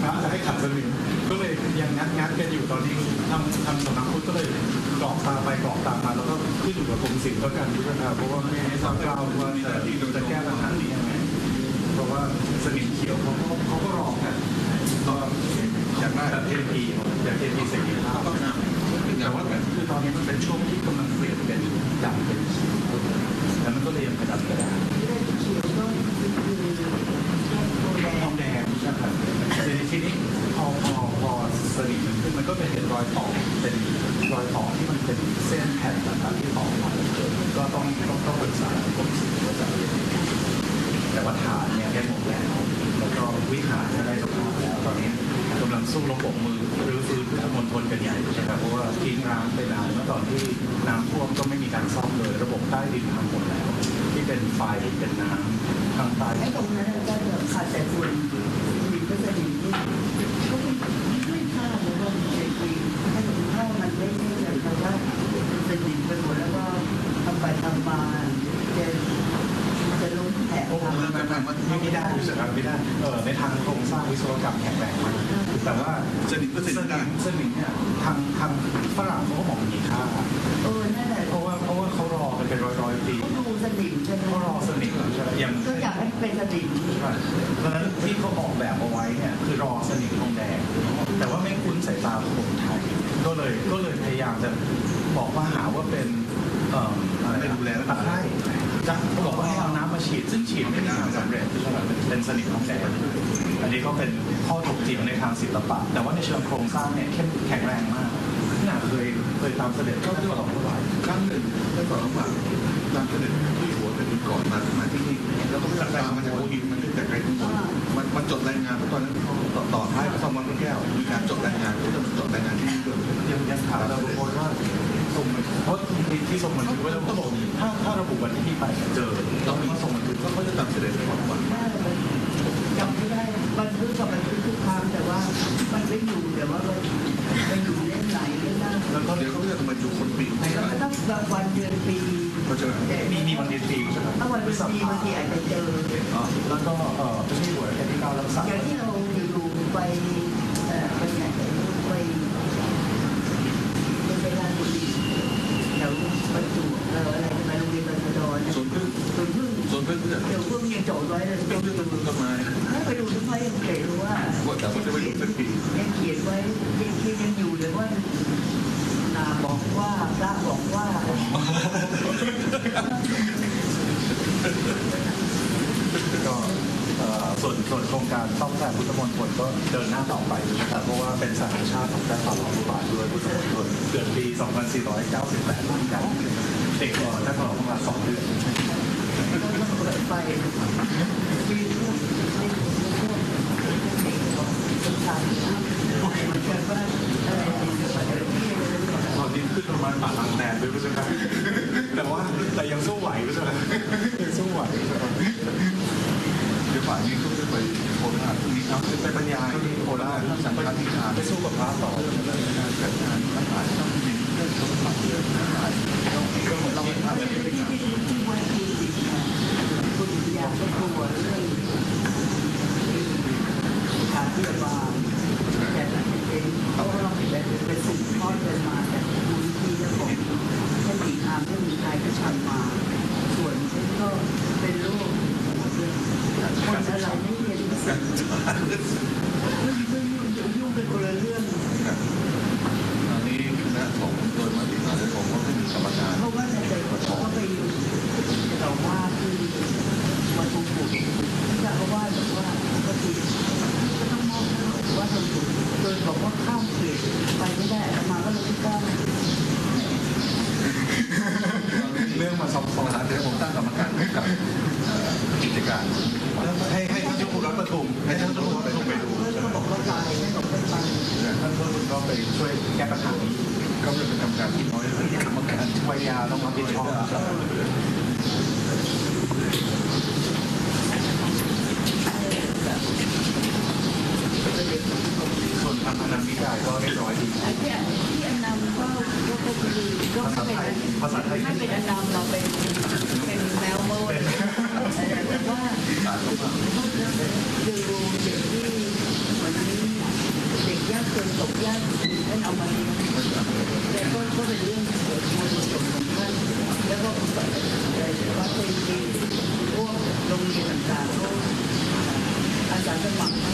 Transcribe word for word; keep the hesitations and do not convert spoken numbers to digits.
พระจะให้ขัดสนิมก็เลยยังงัดงัดกันอยู่ตอนนี้ทำทำสำนักพุทธก็เลยกรอกตาไปกรอกตามาแล้วก็ขึ้นอยู่กับกรมศิลป์แล้วกันด้วยนะครับเพราะว่าไม่ให้ทราบกล่าวว่าจะจะแก้ปัญหานี้ยังไงเพราะว่าสนิมเขียวเขาก็เขาก็รอกันก็อยากได้แบบเทพีอยากเทพีเสรีภาพแต่ว่าคือตอนนี้มันเป็นช่วงที่กำลังเปลี่ยนเป็นดำเป็นแล้วมันก็เลยยังกระดับกระดาทองแดงใช่ไหมทีนี้พอพอพอสนิมมันขึ้นมันก็เป็นรอยต่อเป็นรอยต่อที่มันเป็นเส้นแผ่นต่างๆที่ต่อมาก็ต้องต้องต้องปรึกษากรมศิลป์ว่าจะแต่ว่าฐานเนี่ยได้หมดแล้วแล้วก็วิหารได้สมบูรณ์แล้วตอนนี้กำลังสู้ระบบมือหรือฟื้นมณฑลกันใหญ่ใช่ไหมเพราะว่าทิ้งร้างไปนานเมื่อตอนที่น้ำท่วมก็ไม่มีการซ่อมเลยระบบใต้ดินทำหมดแล้วที่เป็นไฟเป็นน้ำทางใต้ไอ้ตรงนั้นก็ขาดแต่ฝุ่นมีก็จะดีที่ก็ไม่ไม่ค่าเลยว่ามันเป็นปีถ้าถึงถ้ามันไม่ได้เลยแต่ว่าเป็นดินไปหมดแล้วก็ทำไปทำมาจะจะล้มแผลทำไม่ไม่ได้รู้สึกว่าไม่ได้เออในทางโครงสร้างวิศวกรรมแข็งแรงมากแต่ว่าสนิมก็สนิมสนิมเนี่ยทางทางฝรั่งเขาก็บอกมีค่าเออนั่นแหละเพราะว่าเพราะว่าเขารอกันเป็นร้อยร้อยปีเขาดูสนิมใช่ไหมเขารอสนิมใช่ไหมยังก็อยากให้เป็นสนิมเพราะฉะนั้นที่เขาออกแบบเอาไว้เนี่ยคือรอสนิมทองแดงแต่ว่าไม่คุ้นสายตาคนไทยก็เลยก็เลยพยายามจะบอกว่าหาว่าเป็นเอ่ออะไรดูแลตะไคร้จะเขาบอกว่าให้เอาน้ำมาฉีดซึ่งฉีดไม่ได้สำเร็จใช่ไหมเป็นสนิมทองแดงอันนี้ก็เป็นข้อถกเถียงในทางศิลปะแต่ว่าในเชิงโครงสร้างเนี่ยเข้มแข็งแรงมากน่าเคยเคยตามเสด็จก็ที่ว่าเท่าไหร่ครั้งหนึ่งได้ก่อนระหว่างตามเสด็จที่หัวเป็นก่อนมามาที่นี่แล้วก็ตามมาจากโอหินมันจากไกลทั้งหมดมันมันจดรายงานเพราะตอนนั้นต่อต่อท้ายพระสมบัติแก้วมีการจดรายงานก็จะจดรายงานที่นี่ด้วยยังยังถามเราบางคนว่าสมมันเพราะที่ที่สมมันถือว่าเราต้องบอกถ้าถ้าระบุวันที่ไปเจอต้องมีสมมันถือก็เขาจะตามเสด็จก่อนวันจำไม่ได้บันทึกกับบันทึกทุกครั้งแต่ว่ามันไม่อยู่แต่ว่ามันอยู่เล่นไหนเล่นนั่นแล้วก็เดี๋ยวเขาจะมาอยู่คนปีแล้วก็ต้องรางวัลเดือนปีเขาจะมีมีวันเดือนปีใช่ไหมถ้าวันเดือนปีบางทีอาจจะเจอแล้วก็เออไม่ใช่หัวแค่ที่เก้ารักษาอย่างที่เราอยู่ไปเอ่อไปไหนไปไปลาดบุรีแถวประจวบเราอะไรไปโรงเรียนบรรพตรสวนพึ่งสวนพึ่งสวนพึ่งเดี๋ยวพึ่งยังโจทย์ไว้เลยต้องพึ่งต้นต้นไม้ถ้าไปดูต้นไม้ยังเขียนว่าว่าแต่ว่าจะไม่อยู่เป็นปียังเขียนไว้ยังเขียนยังอยู่เลยว่านาบอกว่าพระบอกว่าก็ส่วนส่วนโครงการซ่อมแซมพุทธมณฑลก็เดินหน้าต่อไปนะครับเพราะว่าเป็นสหชาติของการต่อรองบาทด้วยพุทธมณฑลเกิดปี สองพันสี่ร้อยเก้าสิบแปดรุ่นกันเด็กก่อนถ้าต่อประมาณสองเดือนไปปีพวกที่พวกเด็กของสถานที่มันเกิดว่าอะไรตอนนี้ขึ้นประมาณบาทลังแดนด้วยใช่ไหมแต่ว่าแต่ยังสู้ไหวใช่ไหมยังสู้ไหวเดี๋ยวฝ่ายนี้ก็จะไปโคราชพรุ่งนี้ครับไปบรรยายที่โคราชสังฆาธิการไปสู้กับพระต่อเรื่องการจัดงานอาหารต้องมีเรื่องสมบัติเรื่องอาหารต้องมีเรื่องเราทำอะไรเป็นงานที่วันที่สิบนะคุณอยากจะกลัวเรื่องการที่จะมาแต่ละเองเพราะว่าเราเป็นเป็นสิ่งทอดกันมาแต่บุญที่จะบอกให้ดีงามให้มีใครก็ชันมาส่วนฉันก็เป็นลูกคนอะไรไม่เรียนภาษาไม่ไม่ยุ่งเป็นคนละเรื่องอันนี้คณะของโดยมาตรฐานของว่าเป็นกรรมการเพราะว่าในใจเขาก็ไปเราว่าที่วัดหลวงปู่เจ้าอาวาสบอกว่าก็คือก็ต้องมอบให้วัดหลวงปู่โดยบอกว่าข้ามเขตไปไม่ได้มาก็เลยไม่กล้าเรื่องมาสอบสวนเดี๋ยวผมตั้งกรรมการกับกิจการให้ให้ท่านเจ้าคุณรัฐประทุมให้ท่านเจ้าคุณรัฐประทุมไปดูเขาบอกว่าตายไม่บอกไม่ฟังท่านเจ้าคุณก็ไปช่วยแก้ปัญหานี้ก็จะเป็นกรรมการที่น้อยเลยกรรมการช่วยยาต้องรับผิดชอบส่วนทางนักวิจัยก็เรียบร้อยดีที่ที่อันนำก็ก็ก็คือก็ไม่เป็นภาษาไทยไม่เป็นอันนำเราเป็นเป็นแมวโม่แต่ว่าดูเด็กที่วันนี้ญาตท่านเอามาเลี้ยงแล้วก็ก็เป็นเรื่องเกิดมรดกของท่านแล้วก็วัดเป็นพวกโรงเรียนต่างๆก็อาสาสมัคร